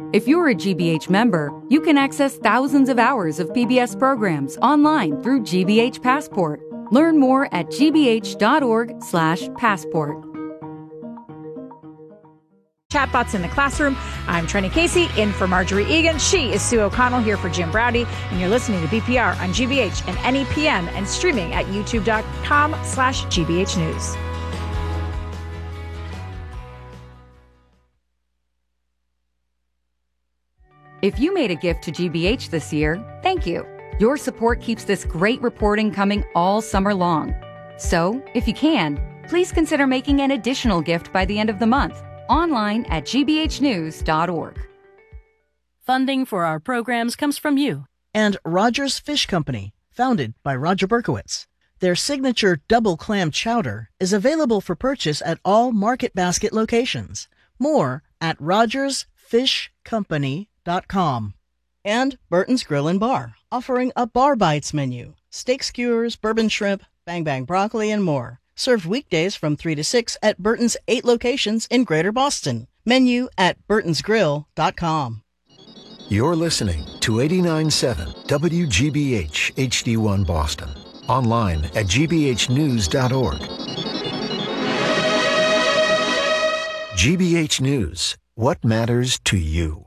If you're a GBH member, you can access thousands of hours of PBS programs online through GBH Passport. Learn more at gbh.org/passport. Chatbots in the classroom. I'm Trenny Casey, in for Marjorie Egan. She is Sue O'Connell, here for Jim Browdy, and you're listening to BPR on GBH and NEPM and streaming at youtube.com/GBH News. If you made a gift to GBH this year, thank you. Your support keeps this great reporting coming all summer long. So, if you can, please consider making an additional gift by the end of the month, online at gbhnews.org. Funding for our programs comes from you. And Rogers Fish Company, founded by Roger Berkowitz. Their signature double clam chowder is available for purchase at all Market Basket locations. More at rogersfishcompany.com. And Burton's Grill and Bar, offering a Bar Bites menu, steak skewers, bourbon shrimp, bang bang broccoli, and more. Served weekdays from 3 to 6 at Burton's 8 locations in Greater Boston. Menu at burtonsgrill.com. You're listening to 89.7 WGBH HD1 Boston. Online at gbhnews.org. GBH News. What matters to you?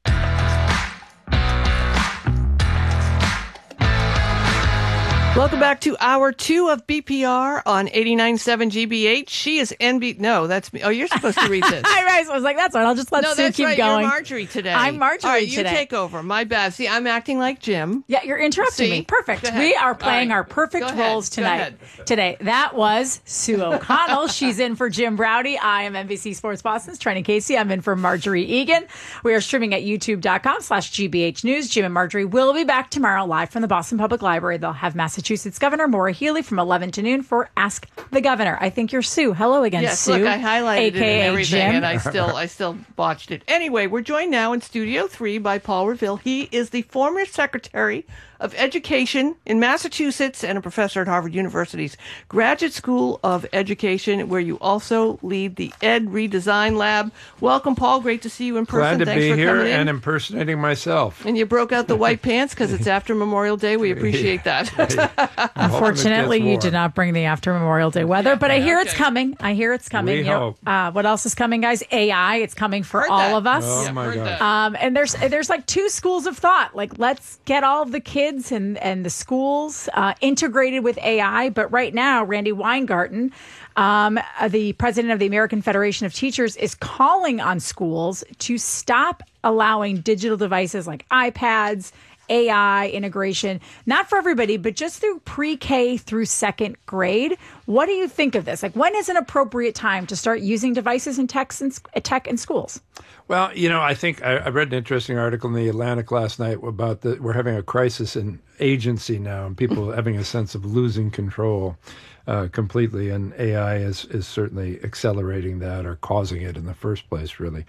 Welcome back to Hour 2 of BPR on 89.7 GBH. She is NB... No, that's me. Oh, you're supposed to read this. I was like, that's right. I'll just let Sue keep right. going. You're Marjorie today. I'm Marjorie All right, today. You take over. My bad. See, I'm acting like Jim. Yeah, you're interrupting me. Perfect. We are playing our perfect roles tonight. Today, that was Sue O'Connell. She's in for Jim Browdy. I am NBC Sports Boston's Trenny Casey. I'm in for Marjorie Egan. We are streaming at youtube.com/GBH News. Jim and Marjorie will be back tomorrow live from the Boston Public Library. They'll have Massachusetts Governor Maura Healey from 11 to noon for Ask the Governor. I think you're Sue. Hello again, yes, Sue. Look, I highlighted AKA it and everything, Jim. and I still botched it. Anyway, we're joined now in Studio 3 by Paul Reville. He is the former Secretary of Education in Massachusetts and a professor at Harvard University's Graduate School of Education, where you also lead the Ed Redesign Lab. Welcome, Paul. Great to see you in person. Glad to Thanks be for here coming in. and impersonating myself. And you broke out the white pants because it's after Memorial Day. We appreciate that. Unfortunately, you did not bring the after Memorial Day weather, but I hear it's coming. We hope. What else is coming, guys? AI. It's coming for all of us. Oh, my God. And there's like two schools of thought. Like, let's get all of the kids and the schools integrated with AI. But right now, Randi Weingarten, the president of the American Federation of Teachers, is calling on schools to stop allowing digital devices like iPads, AI integration, not for everybody, but just through pre-K through second grade. What do you think of this? Like, when is an appropriate time to start using devices and tech in schools? Well, I think I read an interesting article in the Atlantic last night about we're having a crisis in agency now and people having a sense of losing control completely. And AI is certainly accelerating that or causing it in the first place, really.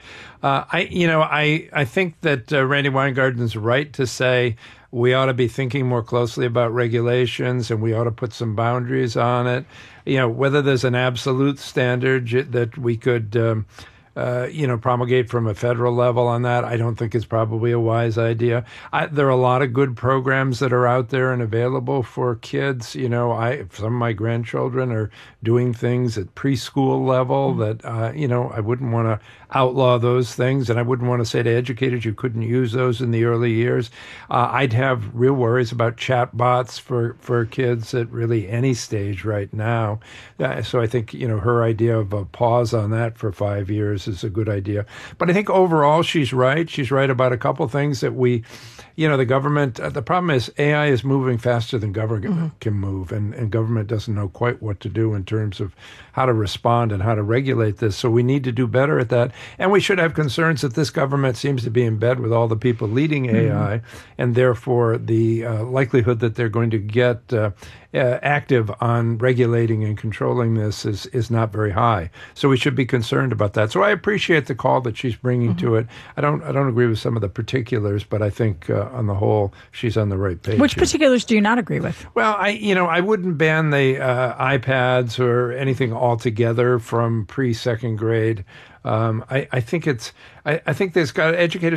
I think that Randi Weingarten is right to say we ought to be thinking more closely about regulations and we ought to put some boundaries on it. Whether there's an absolute standard that we could promulgate from a federal level on that, I don't think is probably a wise idea. There are a lot of good programs that are out there and available for kids. Some of my grandchildren are doing things at preschool level that, I wouldn't want to outlaw those things, and I wouldn't want to say to educators you couldn't use those in the early years. I'd have real worries about chatbots for kids at really any stage right now. So I think, her idea of a pause on that for 5 years is a good idea. But I think overall she's right. She's right about a couple things that the government, the problem is AI is moving faster than government can move, and government doesn't know quite what to do in terms of how to respond and how to regulate this. So we need to do better at that. And we should have concerns that this government seems to be in bed with all the people leading AI, and therefore the likelihood that they're going to get active on regulating and controlling this is not very high. So we should be concerned about that. So I appreciate the call that she's bringing to it. I don't agree with some of the particulars, but I think on the whole she's on the right page. Which particulars do you not agree with? Well, I wouldn't ban the iPads or anything altogether from pre-second grade. I think there's educators